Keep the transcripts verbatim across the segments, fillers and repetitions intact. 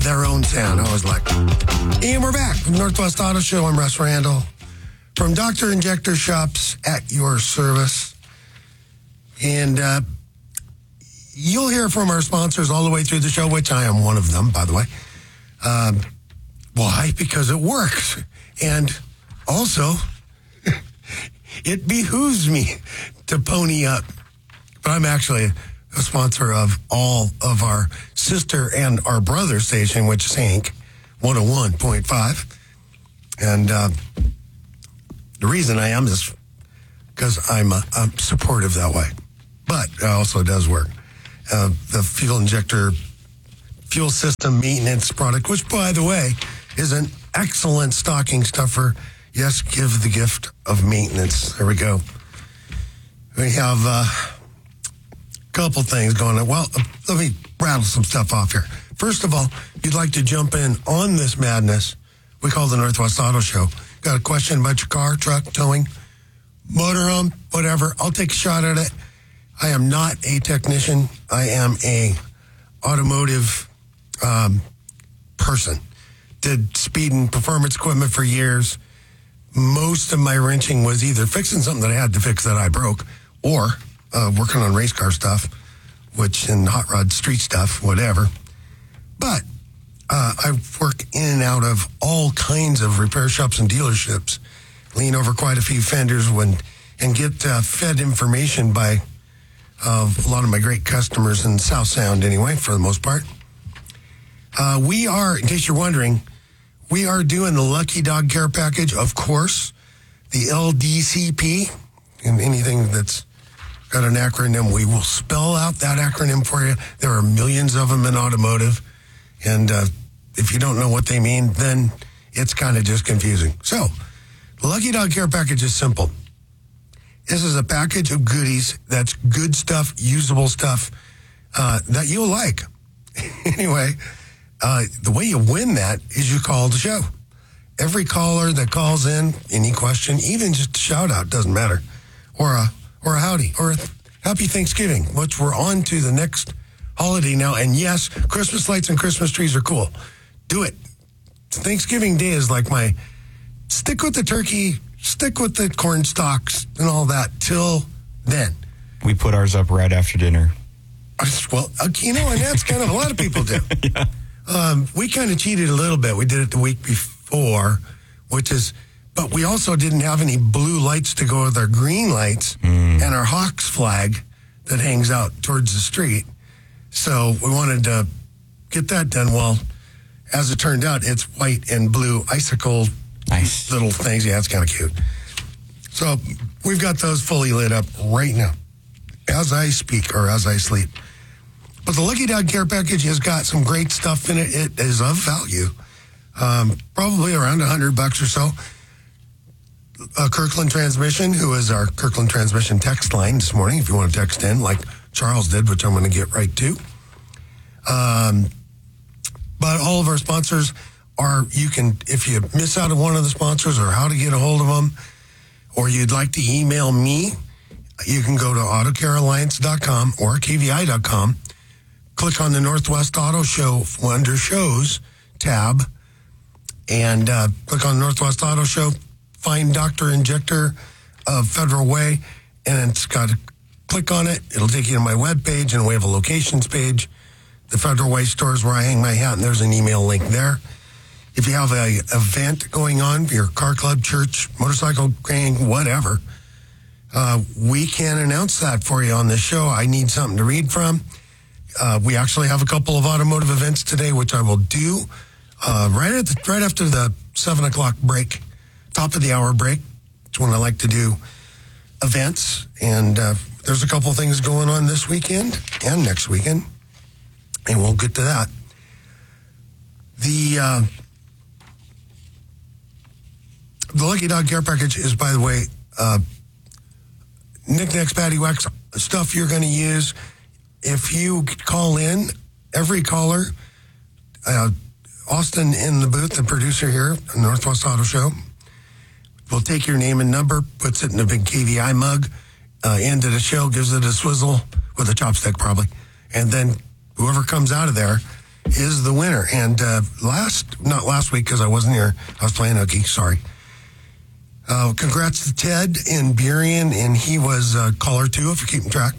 their own sound. I was like, and we're back from Northwest Auto Show. I'm Russ Randall from Doctor Injector Shops at your service. And uh, you'll hear from our sponsors all the way through the show, which I am one of them, by the way. Um, why? Because it works. And also, it behooves me to pony up. But I'm actually a sponsor of all of our sister and our brother station, which is Hank one oh one point five. And uh, the reason I am is because I'm, uh, I'm supportive that way. But it also does work. Uh, the fuel injector fuel system maintenance product, which, by the way, is an excellent stocking stuffer. Yes, give the gift of maintenance. There we go. We have uh, a couple things going on. Well, let me rattle some stuff off here. First of all, if you'd like to jump in on this madness, we call the Northwest Auto Show. Got a question about your car, truck, towing, motorhome, whatever. I'll take a shot at it. I am not a technician. I am a automotive um, person. Did speed and performance equipment for years. Most of my wrenching was either fixing something that I had to fix that I broke, or uh, working on race car stuff, which in hot rod street stuff, whatever. But uh, I work in and out of all kinds of repair shops and dealerships, lean over quite a few fenders when and get uh, fed information by uh, a lot of my great customers in South Sound anyway, for the most part. Uh, we are, in case you're wondering, we are doing the Lucky Dog Care Package, of course, the L D C P, and anything that's got an acronym, we will spell out that acronym for you. There are millions of them in automotive, and uh, if you don't know what they mean, then it's kind of just confusing. So, the Lucky Dog Care Package is simple. This is a package of goodies that's good stuff, usable stuff uh, that you'll like. Anyway, Uh, the way you win that is you call the show. Every caller that calls in, any question, even just a shout out, doesn't matter, or a or a howdy, or a happy Thanksgiving, which we're on to the next holiday now. And yes, Christmas lights and Christmas trees are cool. Do it. Thanksgiving Day is like my stick with the turkey, stick with the corn stalks and all that till then. We put ours up right after dinner. Well, you know, and that's kind of a lot of people do. Yeah. Um, we kind of cheated a little bit. We did it the week before, which is, but we also didn't have any blue lights to go with our green lights mm. and our Hawks flag that hangs out towards the street. So we wanted to get that done. Well, as it turned out, it's white and blue icicle nice. Little things. Yeah, it's kind of cute. So we've got those fully lit up right now as I speak or as I sleep. But the Lucky Dog Care Package has got some great stuff in it. It is of value, um, probably around a hundred bucks or so. A Kirkland Transmission, who is our Kirkland Transmission text line this morning, if you want to text in, like Charles did, which I'm going to get right to. Um, but all of our sponsors are, you can, if you miss out on one of the sponsors or how to get a hold of them, or you'd like to email me, you can go to auto care alliance dot com or K V I dot com. Click on the Northwest Auto Show under Shows tab and uh, click on Northwest Auto Show, find Doctor Injector of Federal Way, and it's got to click on it. It'll take you to my webpage, and we have a locations page. The Federal Way store is where I hang my hat, and there's an email link there. If you have an event going on, your car club, church, motorcycle gang, whatever, uh, we can announce that for you on the show. I need something to read from. Uh, we actually have a couple of automotive events today, which I will do uh, right at the, right after the seven o'clock break, top of the hour break. It's when I like to do events, and uh, there's a couple of things going on this weekend and next weekend, and we'll get to that. The uh, the Lucky Dog Care Package is, by the way, uh, knickknacks, paddywhacks, stuff you're going to use. If you call in, every caller, uh, Austin in the booth, the producer here, the Northwest Auto Show, will take your name and number, puts it in a big K V I mug, uh, end of the show, gives it a swizzle with a chopstick probably, and then whoever comes out of there is the winner. And uh, last, not last week because I wasn't here, I was playing hooky, sorry. Uh, congrats to Ted in Burien, and he was uh, caller two, if you're keeping track.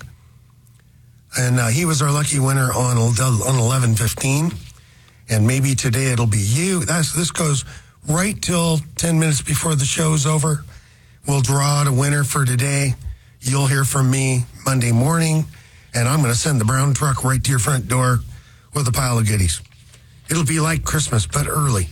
And uh, he was our lucky winner on on eleven fifteen. And maybe today it'll be you. That's, this goes right till ten minutes before the show's over. We'll draw out a winner for today. You'll hear from me Monday morning, and I'm going to send the brown truck right to your front door with a pile of goodies. It'll be like Christmas, but early.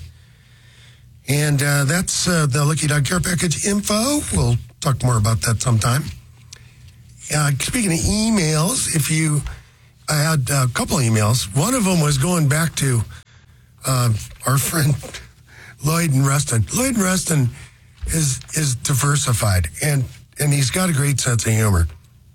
And uh, that's uh, the Lucky Dog Care Package info. We'll talk more about that sometime. Uh, speaking of emails, if you, I had a couple of emails. One of them was going back to uh, our friend Lloyd and Rustin. Lloyd and Rustin is is diversified, and, and he's got a great sense of humor.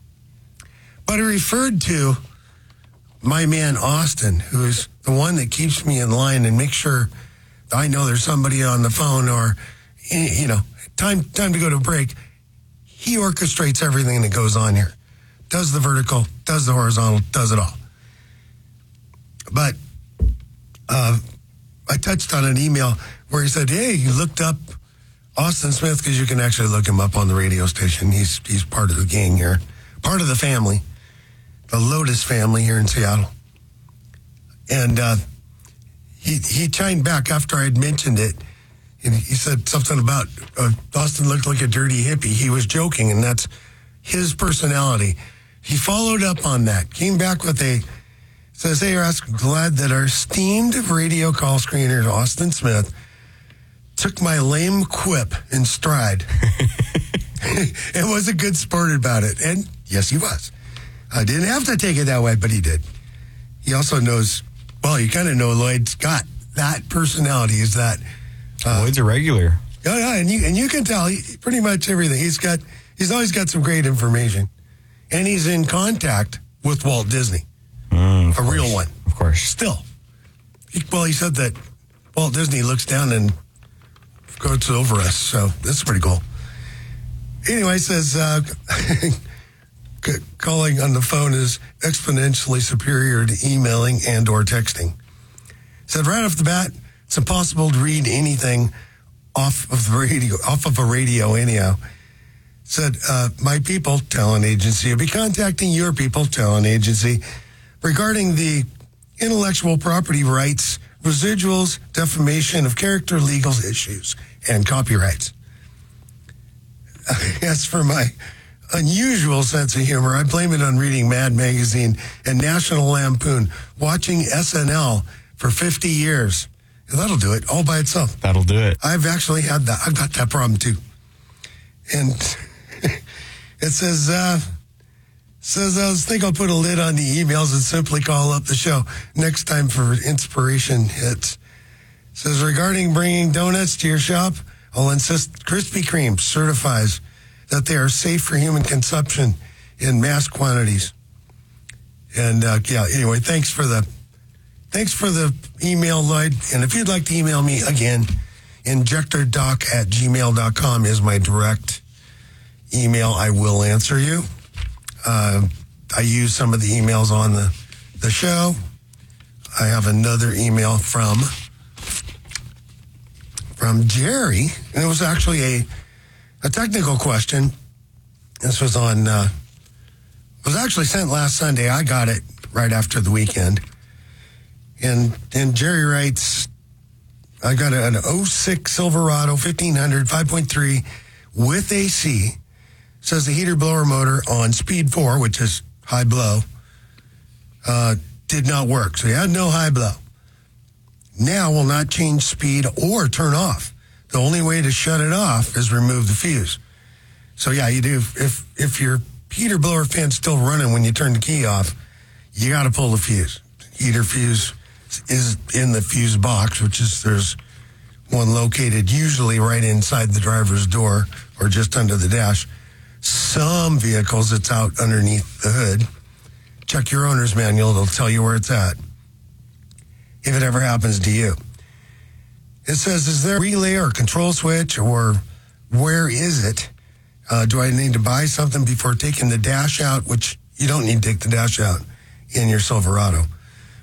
But he referred to my man Austin, who is the one that keeps me in line and makes sure I know there's somebody on the phone, or, you know, time time to go to break. He orchestrates everything that goes on here. Does the vertical, does the horizontal, does it all. But uh, I touched on an email where he said, hey, you looked up Austin Smith, because you can actually look him up on the radio station. He's he's part of the gang here, part of the family, the Lotus family here in Seattle. And uh, he he chimed back after I had mentioned it. And he said something about uh, Austin looked like a dirty hippie. He was joking, and that's his personality. He followed up on that, came back with a, says, hey, Russ, glad that our esteemed radio call screener, Austin Smith, took my lame quip in stride and was a good sport about it. And yes, he was. I didn't have to take it that way, but he did. He also knows, well, you kind of know Lloyd's got that personality, is that... Uh, Lloyd's a regular. Yeah, yeah, and you and you can tell he, pretty much everything. He's got he's always got some great information, and he's in contact with Walt Disney, mm, a course. real one, of course. Still, he, well, he said that Walt Disney looks down and goes over us, so that's pretty cool. Anyway, he says uh, calling on the phone is exponentially superior to emailing and or texting. He said right off the bat, it's impossible to read anything off of the radio, off of a radio anyhow. Said, uh, my people, talent agency, will be contacting your people, talent agency, regarding the intellectual property rights, residuals, defamation of character, legal issues, and copyrights. As for my unusual sense of humor, I blame it on reading Mad Magazine and National Lampoon, watching S N L for fifty years. That'll do it all by itself. That'll do it. I've actually had that. I've got that problem too. And it says, uh, says, I think I'll put a lid on the emails and simply call up the show next time for inspiration hits. It says, regarding bringing donuts to your shop, I'll insist Krispy Kreme certifies that they are safe for human consumption in mass quantities. And uh, yeah, anyway, thanks for the Thanks for the email, Lloyd. And if you'd like to email me again, injectordoc at gmail dot com is my direct email. I will answer you. Uh, I use some of the emails on the, the show. I have another email from from Jerry, and it was actually a a technical question. This was on, uh, was actually sent last Sunday. I got it right after the weekend. And and Jerry writes, I got an oh six Silverado fifteen hundred five point three with A C. Says the heater blower motor on speed four, which is high blow, uh, did not work. So he had no high blow. Now will not change speed or turn off. The only way to shut it off is remove the fuse. So yeah, you do. If if your heater blower fan's still running when you turn the key off, you got to pull the fuse. Heater fuse is in the fuse box, which is, there's one located usually right inside the driver's door or just under the dash. Some vehicles, it's out underneath the hood. Check your owner's manual. It'll tell you where it's at if it ever happens to you. It says, is there a relay or control switch, or where is it? Uh, do I need to buy something before taking the dash out, which you don't need to take the dash out in your Silverado.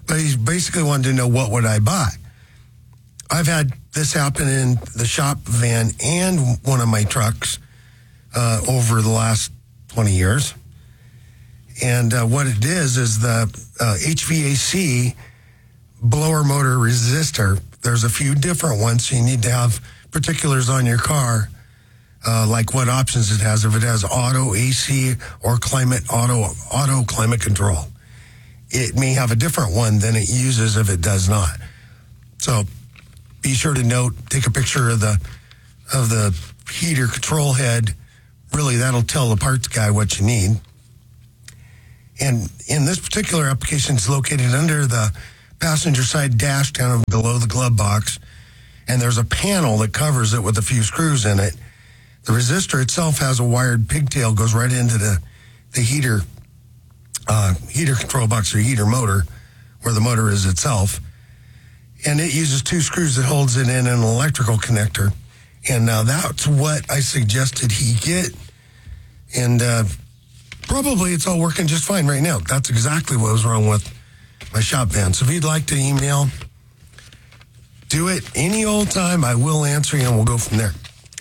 but he basically wanted to know what would I buy. I've had this happen in the shop van and one of my trucks uh, over the last twenty years. And uh, what it is is the uh, H V A C blower motor resistor. There's a few different ones, so you need to have particulars on your car, uh, like what options it has. If it has auto A C or climate auto auto climate control, it may have a different one than it uses if it does not. So be sure to note, take a picture of the of the heater control head. Really, that'll tell the parts guy what you need. And in this particular application, it's located under the passenger side dash down below the glove box. And there's a panel that covers it with a few screws in it. The resistor itself has a wired pigtail, goes right into the, the heater, uh, heater control box or heater motor, where the motor is itself. And it uses two screws that holds it in an electrical connector. And now that's what I suggested he get. And uh, probably it's all working just fine right now. That's exactly what was wrong with my shop van. So if you'd like to email, do it any old time. I will answer you and we'll go from there.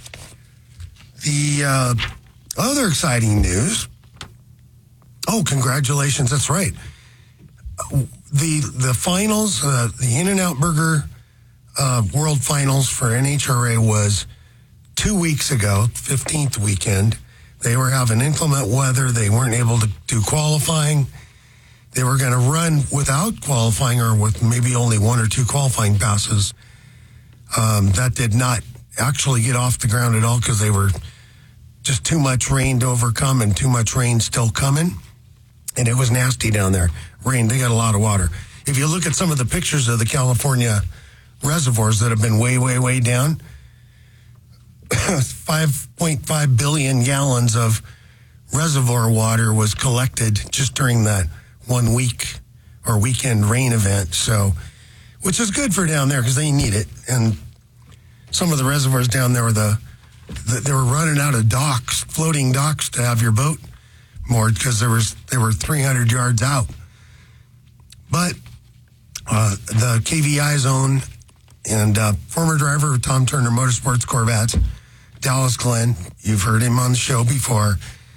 The uh, other exciting news. Oh, congratulations. That's right. The the finals, uh, the In-N-Out Burger uh, World Finals for N H R A was two weeks ago, fifteenth weekend. They were having inclement weather. They weren't able to do qualifying. They were going to run without qualifying or with maybe only one or two qualifying passes. Um, that did not actually get off the ground at all because they were just too much rain to overcome and too much rain still coming. And it was nasty down there. Rain, they got a lot of water. If you look at some of the pictures of the California reservoirs that have been way, way, way down, five point five billion gallons of reservoir water was collected just during that one week or weekend rain event. So, which is good for down there because they need it. And some of the reservoirs down there were the, the they were running out of docks, floating docks to have your boat moored because there was they were three hundred yards out. But uh, the K V I zone and uh, former driver of Tom Turner Motorsports Corvettes, Dallas Glenn, you've heard him on the show before.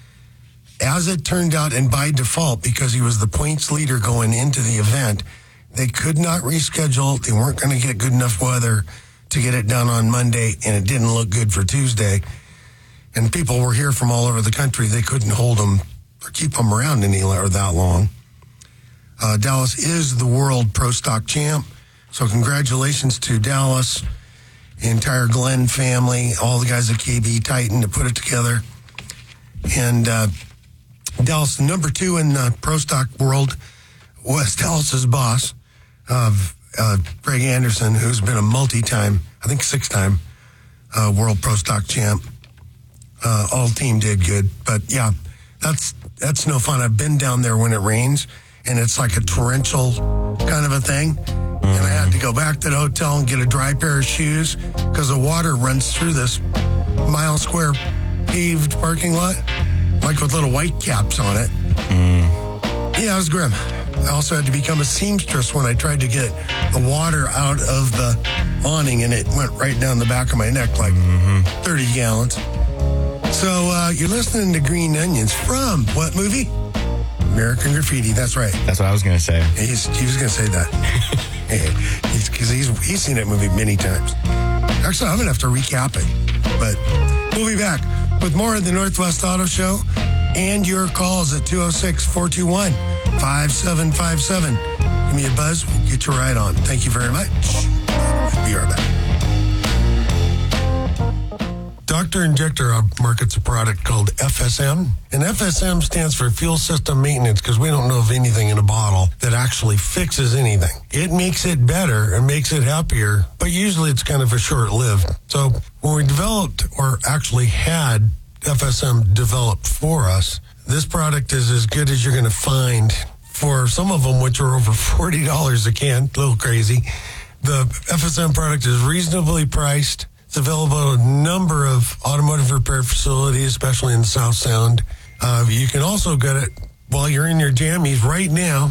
As it turned out, and by default, because he was the points leader going into the event, they could not reschedule. They weren't going to get good enough weather to get it done on Monday, and it didn't look good for Tuesday. And people were here from all over the country. They couldn't hold them or keep them around any or that long. Uh, Dallas is the world pro stock champ. So congratulations to Dallas, the entire Glenn family, all the guys at K B Titan to put it together. And uh, Dallas, the number two in the pro stock world, was Dallas's boss, uh, uh, Greg Anderson, who's been a multi-time, I think six-time uh, world pro stock champ. Uh, all team did good. But yeah, that's that's no fun. I've been down there when it rains, and it's like a torrential kind of a thing. Mm-hmm. And I had to go back to the hotel and get a dry pair of shoes because the water runs through this mile square paved parking lot, like with little white caps on it. Mm. Yeah, it was grim. I also had to become a seamstress when I tried to get the water out of the awning, and it went right down the back of my neck, like mm-hmm. thirty gallons. So uh, you're listening to Green Onions from what movie? American Graffiti. That's right. That's what I was going to say. He's, he was going to say that. Because he's, he's, he's seen that movie many times. Actually, I'm going to have to recap it. But we'll be back with more of the Northwest Auto Show and your calls at two oh six, four two one, five seven five seven. Give me a buzz. We'll get you right on. Thank you very much. Be right back. Doctor Injector markets a product called F S M. And F S M stands for Fuel System Maintenance because we don't know of anything in a bottle that actually fixes anything. It makes it better and makes it happier, but usually it's kind of a short-lived. So when we developed or actually had F S M developed for us, this product is as good as you're going to find for some of them, which are over forty dollars a can. A little crazy. The F S M product is reasonably priced. It's available at a number of automotive repair facilities, especially in the South Sound. Uh, you can also get it while you're in your jammies right now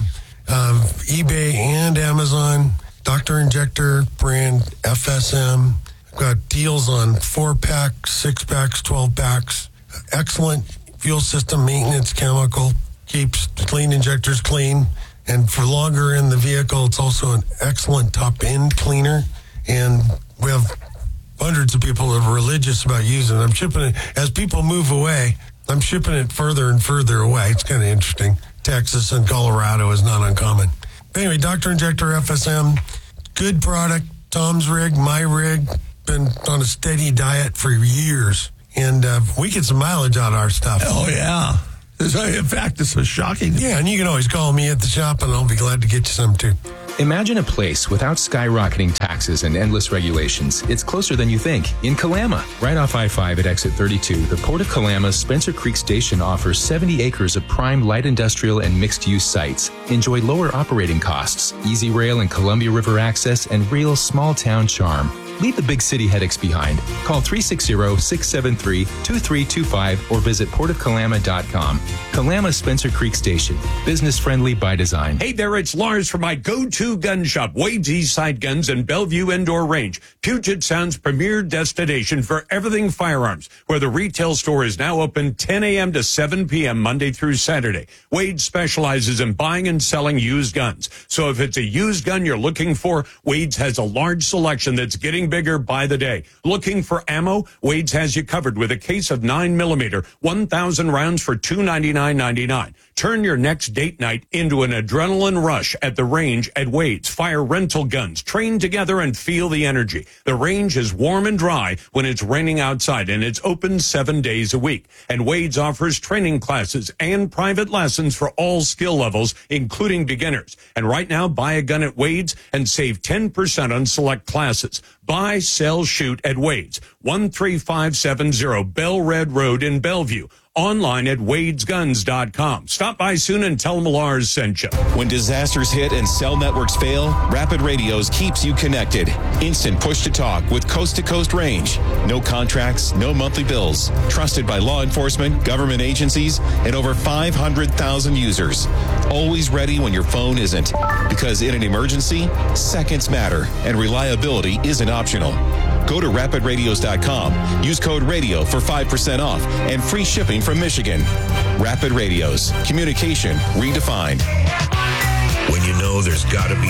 uh, eBay and Amazon. Doctor Injector brand F S M. I've got deals on four packs, six packs, twelve packs. Excellent fuel system maintenance chemical. Keeps clean injectors clean. And for longer in the vehicle, it's also an excellent top end cleaner. And we have hundreds of people that are religious about using it. I'm shipping it as people move away. I'm shipping it further and further away. It's kind of interesting. Texas and Colorado is not uncommon. Anyway, Doctor Injector F S M, good product. Tom's rig, my rig, been on a steady diet for years. And uh, we get some mileage out of our stuff. Oh, yeah. In fact, this was shocking. Yeah, and you can always call me at the shop, and I'll be glad to get you some, too. Imagine a place without skyrocketing taxes and endless regulations. It's closer than you think. In Kalama, right off I five at exit thirty-two, the Port of Kalama's Spencer Creek Station offers seventy acres of prime light industrial and mixed-use sites. Enjoy lower operating costs, easy rail and Columbia River access, and real small-town charm. Leave the big city headaches behind. Call three six zero, six seven three, two three two five or visit port of kalama dot com. Kalama Spencer Creek Station. Business friendly by design. Hey there, it's Lars from my go-to gun shop, Wade's Eastside Guns and Bellevue Indoor Range, Puget Sound's premier destination for everything firearms, where the retail store is now open ten a.m. to seven p.m. Monday through Saturday. Wade specializes in buying and selling used guns. So if it's a used gun you're looking for, Wade's has a large selection that's getting bigger by the day. Looking for ammo? Wade's has you covered with a case of nine millimeter, one thousand rounds for two hundred ninety-nine ninety-nine. Turn your next date night into an adrenaline rush at the range at Wade's. Fire rental guns, train together and feel the energy. The range is warm and dry when it's raining outside, and it's open seven days a week. And Wade's offers training classes and private lessons for all skill levels, including beginners. And right now, buy a gun at Wade's and save ten percent on select classes. Buy, sell, shoot at Wade's, one three five seven zero Bell Red Road in Bellevue. Online at wades guns dot com. Stop by soon and tell them Lars sent you. When disasters hit and cell networks fail, Rapid Radios keeps you connected. Instant push-to-talk with coast-to-coast range. No contracts, no monthly bills. Trusted by law enforcement, government agencies, and over five hundred thousand users. Always ready when your phone isn't. Because in an emergency, seconds matter, and reliability isn't optional. Go to rapid radios dot com. Use code RADIO for five percent off and free shipping from Michigan. Rapid Radios. Communication redefined. When you know there's got to be